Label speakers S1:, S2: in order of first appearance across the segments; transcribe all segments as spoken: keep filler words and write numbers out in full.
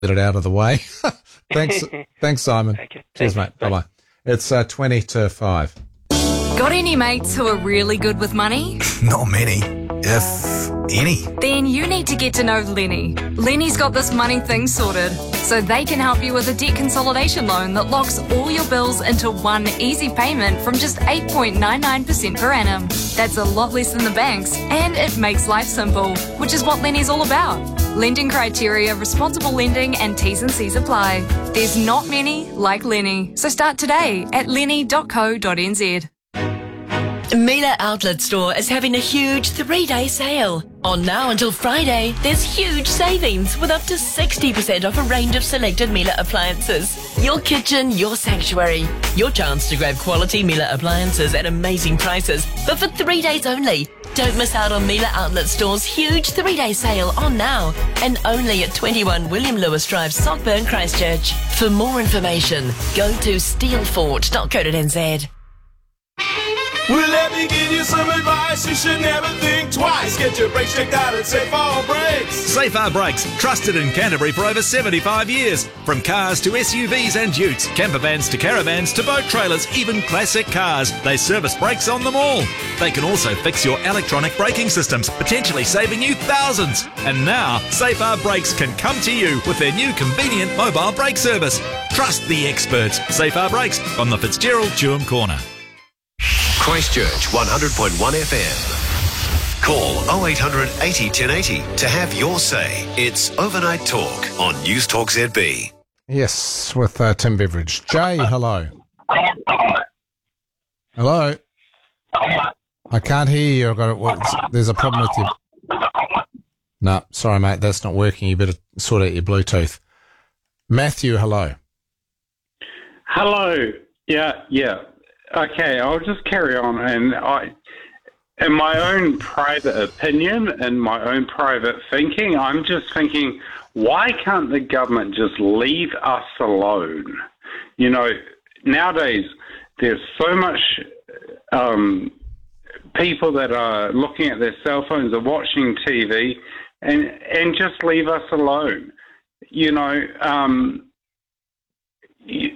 S1: get it out of the way. Thanks, thanks, Simon.
S2: Okay,
S1: Cheers,
S2: thanks.
S1: mate. Bye-bye. It's uh, twenty to five.
S3: Got any mates who are really good with money?
S4: Not many, if any.
S3: Then you need to get to know Lenny. Lenny's got this money thing sorted, so they can help you with a debt consolidation loan that locks all your bills into one easy payment from just eight point nine nine percent per annum. That's a lot less than the banks, and it makes life simple, which is what Lenny's all about. Lending criteria, responsible lending, and T's and C's apply. There's not many like Lenny, so start today at lenny dot co dot n z.
S5: Miele Outlet Store is having a huge three-day sale. On now until Friday, there's huge savings with up to sixty percent off a range of selected Miele appliances. Your kitchen, your sanctuary. Your chance to grab quality Miele appliances at amazing prices, but for three days only. Don't miss out on Miele Outlet Store's huge three-day sale on now and only at twenty-one William Lewis Drive, Sockburn, Christchurch. For more information, go to steelfort dot co dot n z.
S6: Well, let me give you some advice. You should never think twice. Get your brakes checked out at Safar Brakes.
S7: Safar Brakes, trusted in Canterbury for over seventy-five years. From cars to S U Vs and utes, camper vans to caravans to boat trailers, even classic cars, they service brakes on them all. They can also fix your electronic braking systems, potentially saving you thousands. And now, Safar Brakes can come to you with their new convenient mobile brake service. Trust the experts. Safar Brakes on the Fitzgerald Chewham Corner.
S8: Christchurch one hundred point one F M. Call oh eight hundred eighty ten eighty to have your say. It's Overnight Talk on News Talk Z B.
S1: Yes, with uh, Tim Beveridge. Jay, hello. Hello. I can't hear you. I've got it. Well, there's a problem with you. No, sorry, mate. That's not working. You better sort out your Bluetooth. Matthew, hello.
S9: Hello. Yeah, yeah. Okay, I'll just carry on. And I, in my own private opinion and my own private thinking, I'm just thinking, why can't the government just leave us alone? You know, nowadays there's so much um, people that are looking at their cell phones or watching T V, and and just leave us alone. You know, um, you,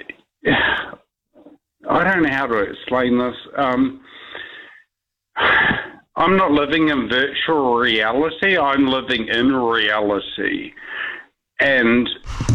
S9: I don't know how to explain this. Um, I'm not living in virtual reality. I'm living in reality, and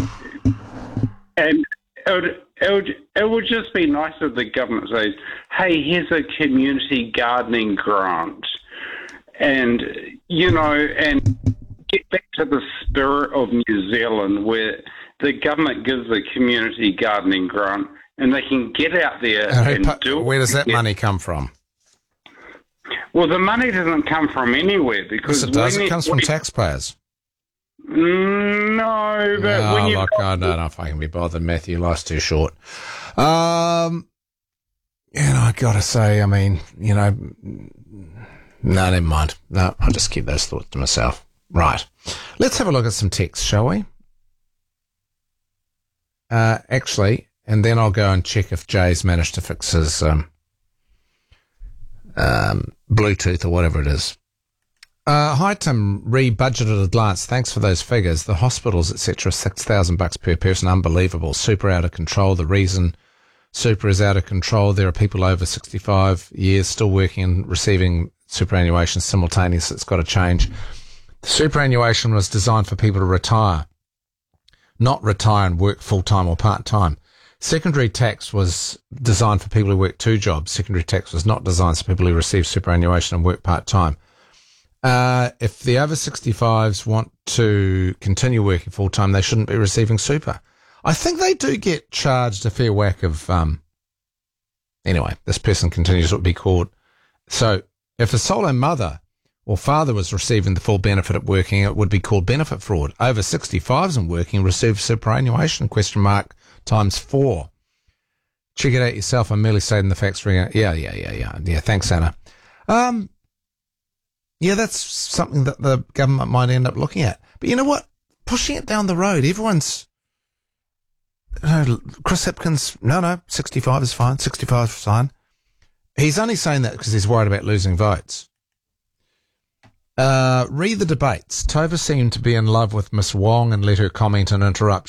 S9: and it would, it would, it would just be nice if the government says, "Hey, here's a community gardening grant," and you know, and get back to the spirit of New Zealand, where the government gives a community gardening grant. And they can get out there and, and do it.
S1: Where does that money come from?
S9: Well, the money doesn't come from anywhere because
S1: yes, it does. It
S9: it,
S1: comes from taxpayers.
S9: No, but
S1: no,
S9: when you
S1: look, I don't know if I can be bothered, Matthew. Life's too short. Um, and I got to say, I mean, you know, no, never mind. No, I'll just keep those thoughts to myself. Right. Let's have a look at some text, shall we? Uh, actually. And then I'll go and check if Jay's managed to fix his um, um, Bluetooth or whatever it is. Uh, hi, Tim. Re-budgeted at glance. Thanks for those figures. The hospitals, et cetera, six thousand bucks per person. Unbelievable. Super out of control. The reason super is out of control, there are people over sixty-five years still working and receiving superannuation simultaneously. It's got to change. The superannuation was designed for people to retire, not retire and work full-time or part-time. Secondary tax was designed for people who work two jobs. Secondary tax was not designed for people who receive superannuation and work part-time. Uh, if the over sixty-fives want to continue working full-time, they shouldn't be receiving super. I think they do get charged a fair whack of, um, anyway, this person continues to be called. So if a solo mother or father was receiving the full benefit of working, it would be called benefit fraud. Over sixty-fives and working receive superannuation, question mark, times four. Check it out yourself. I'm merely stating the facts. Yeah, yeah, yeah, yeah. Yeah, thanks, Anna. Um, yeah, that's something that the government might end up looking at. But you know what? Pushing it down the road, everyone's... You know, Chris Hipkins, no, no, sixty-five is fine. sixty-five is fine. He's only saying that because he's worried about losing votes. Uh, read the debates. Tova seemed to be in love with Miss Wong and let her comment and interrupt.